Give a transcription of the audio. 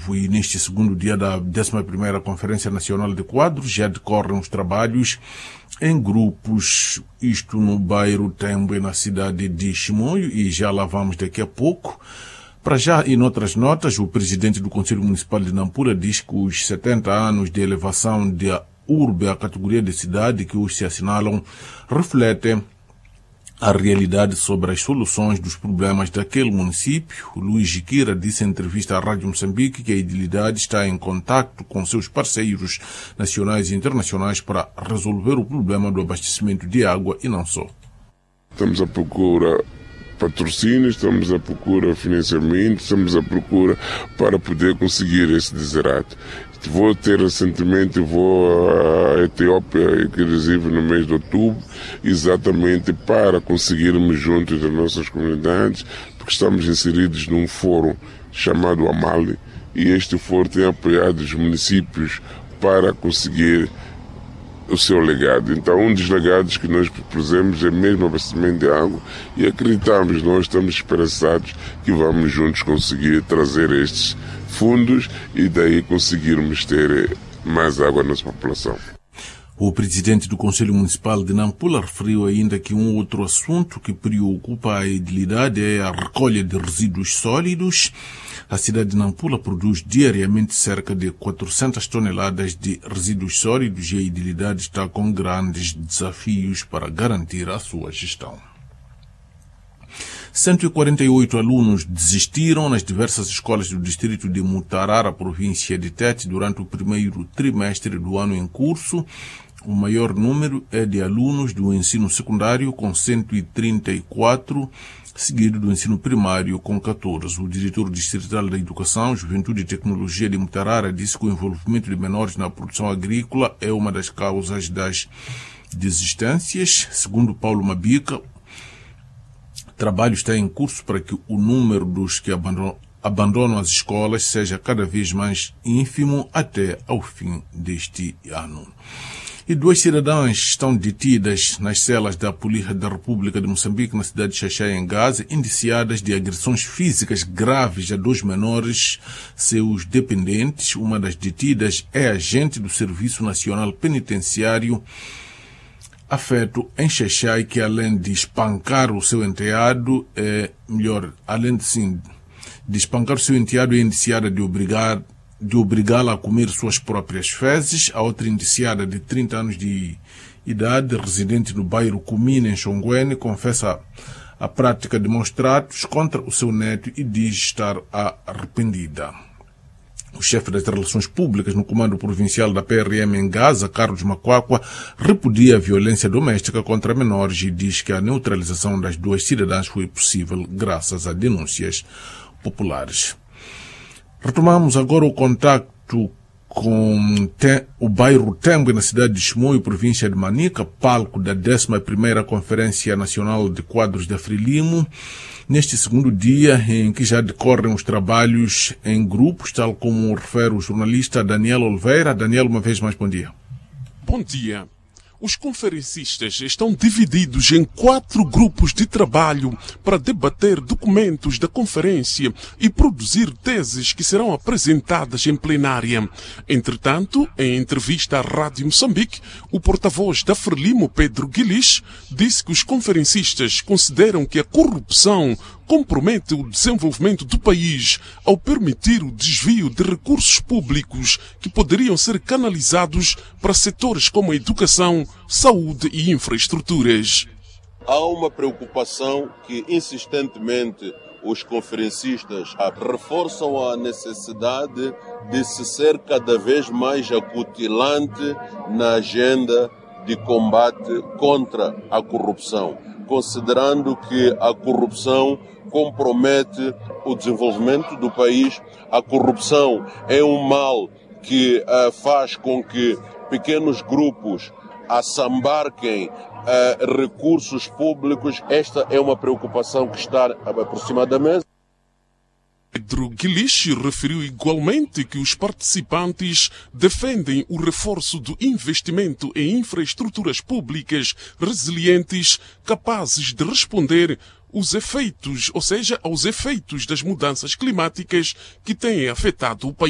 E neste segundo dia da 11ª Conferência Nacional de Quadros já decorrem os trabalhos em grupos, isto no bairro Tembwe, na cidade de Chimoio, e já lá vamos daqui a pouco. Para já, e noutras notas, o presidente do Conselho Municipal de Nampula diz que os 70 anos de elevação da urbe à categoria de cidade que hoje se assinalam refletem a realidade sobre as soluções dos problemas daquele município. Luís Jiquira disse em entrevista à Rádio Moçambique que a idilidade está em contacto com seus parceiros nacionais e internacionais para resolver o problema do abastecimento de água e não só. Estamos à procura patrocínios, estamos à procura financiamento, estamos à procura para poder conseguir esse desiderato. Vou ter recentemente, à Etiópia, inclusive no mês de outubro, exatamente para conseguirmos juntos das nossas comunidades, porque estamos inseridos num fórum chamado Amali, e este fórum tem apoiado os municípios para conseguir o seu legado. Então, um dos legados que nós propusemos é mesmo abastecimento de água, e acreditamos, nós estamos esperançados que vamos juntos conseguir trazer estes fundos e daí conseguirmos ter mais água na nossa população. O presidente do Conselho Municipal de Nampula referiu ainda que um outro assunto que preocupa a idilidade é a recolha de resíduos sólidos. A cidade de Nampula produz diariamente cerca de 400 toneladas de resíduos sólidos e a idilidade está com grandes desafios para garantir a sua gestão. 148 alunos desistiram nas diversas escolas do distrito de Mutarara, província de Tete, durante o primeiro trimestre do ano em curso. O maior número é de alunos do ensino secundário, com 134, seguido do ensino primário, com 14. O diretor distrital da Educação, Juventude e Tecnologia de Mutarara disse que o envolvimento de menores na produção agrícola é uma das causas das desistências. Segundo Paulo Mabica, o trabalho está em curso para que o número dos que abandonam as escolas seja cada vez mais ínfimo até ao fim deste ano. E 2 cidadãs estão detidas nas celas da Polícia da República de Moçambique, na cidade de Xaxai, em Gaza, indiciadas de agressões físicas graves a 2 menores, seus dependentes. Uma das detidas é agente do Serviço Nacional Penitenciário, afeto em Xaxai, que além de espancar o seu enteado, de espancar o seu enteado, é indiciada de obrigá-la a comer suas próprias fezes. A outra indiciada, de 30 anos de idade, residente no bairro Cumina, em Xonguene, confessa a prática de maus tratos contra o seu neto e diz estar arrependida. O chefe das Relações Públicas no Comando Provincial da PRM em Gaza, Carlos Macuacua, repudia a violência doméstica contra menores e diz que a neutralização das 2 cidadãs foi possível graças a denúncias populares. Retomamos agora o contacto com o bairro Tembwe, na cidade de Chimoio, província de Manica, palco da 11ª Conferência Nacional de Quadros da Frelimo, neste segundo dia em que já decorrem os trabalhos em grupos, tal como refere o jornalista Daniel Oliveira. Daniel, uma vez mais, bom dia. Bom dia. Os conferencistas estão divididos em 4 grupos de trabalho para debater documentos da conferência e produzir teses que serão apresentadas em plenária. Entretanto, em entrevista à Rádio Moçambique, o porta-voz da Frelimo, Pedro Guilis, disse que os conferencistas consideram que a corrupção compromete o desenvolvimento do país ao permitir o desvio de recursos públicos que poderiam ser canalizados para setores como a educação, saúde e infraestruturas. Há uma preocupação que insistentemente os conferencistas reforçam a necessidade de se ser cada vez mais acutilante na agenda de combate contra a corrupção, considerando que a corrupção compromete o desenvolvimento do país. A corrupção é um mal que faz com que pequenos grupos assambarquem recursos públicos. Esta é uma preocupação que está por cima da mesa. Pedro Guilis referiu igualmente que os participantes defendem o reforço do investimento em infraestruturas públicas resilientes, capazes de responder aos efeitos das mudanças climáticas que têm afetado o país.